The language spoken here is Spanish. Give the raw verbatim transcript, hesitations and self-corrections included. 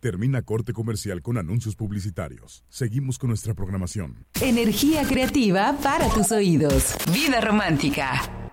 Termina corte comercial con anuncios publicitarios. Seguimos con nuestra programación. Energía creativa para tus oídos. Vida romántica.